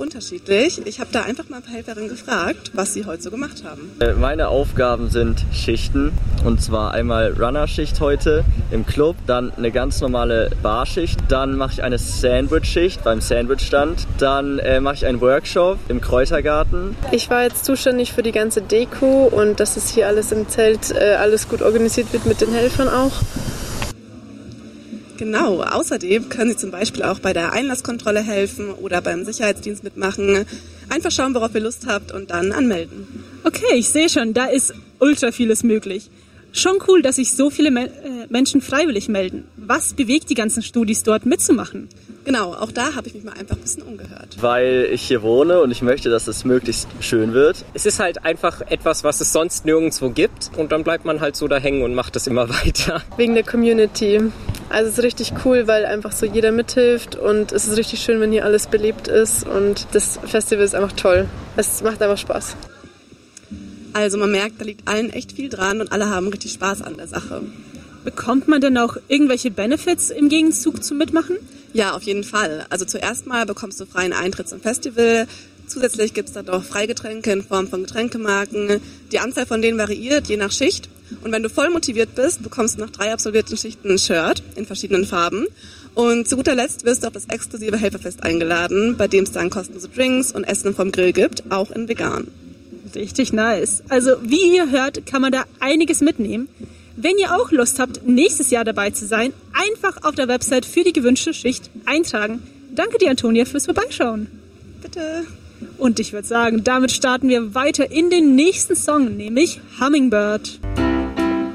unterschiedlich. Ich habe da einfach mal ein paar Helferinnen gefragt, was sie heute so gemacht haben. Meine Aufgaben sind Schichten, und zwar einmal Runner-Schicht heute im Club, dann eine ganz normale Barschicht, dann mache ich eine Sandwich-Schicht beim Sandwichstand, dann mache ich einen Workshop im Kräutergarten. Ich war jetzt zuständig für die ganze Deko und dass es hier alles im Zelt alles gut organisiert wird mit den Helfern auch. Genau, außerdem können Sie zum Beispiel auch bei der Einlasskontrolle helfen oder beim Sicherheitsdienst mitmachen. Einfach schauen, worauf ihr Lust habt und dann anmelden. Okay, ich sehe schon, da ist ultra vieles möglich. Schon cool, dass sich so viele Menschen freiwillig melden. Was bewegt die ganzen Studis dort mitzumachen? Genau, auch da habe ich mich mal einfach ein bisschen umgehört. Weil ich hier wohne und ich möchte, dass es möglichst schön wird. Es ist halt einfach etwas, was es sonst nirgendwo gibt und dann bleibt man halt so da hängen und macht das immer weiter. Wegen der Community. Also es ist richtig cool, weil einfach so jeder mithilft und es ist richtig schön, wenn hier alles belebt ist und das Festival ist einfach toll. Es macht einfach Spaß. Also man merkt, da liegt allen echt viel dran und alle haben richtig Spaß an der Sache. Bekommt man denn auch irgendwelche Benefits im Gegenzug zum Mitmachen? Ja, auf jeden Fall. Also zuerst mal bekommst du freien Eintritt zum Festival. Zusätzlich gibt es dann auch Freigetränke in Form von Getränkemarken. Die Anzahl von denen variiert, je nach Schicht. Und wenn du voll motiviert bist, bekommst du nach 3 absolvierten Schichten ein Shirt in verschiedenen Farben. Und zu guter Letzt wirst du auf das exklusive Helferfest eingeladen, bei dem es dann kostenlose Drinks und Essen vom Grill gibt, auch in vegan. Richtig nice. Also wie ihr hört, kann man da einiges mitnehmen. Wenn ihr auch Lust habt, nächstes Jahr dabei zu sein, einfach auf der Website für die gewünschte Schicht eintragen. Danke dir, Antonia, fürs Vorbeischauen. Bitte. Und ich würde sagen, damit starten wir weiter in den nächsten Song, nämlich Hummingbird.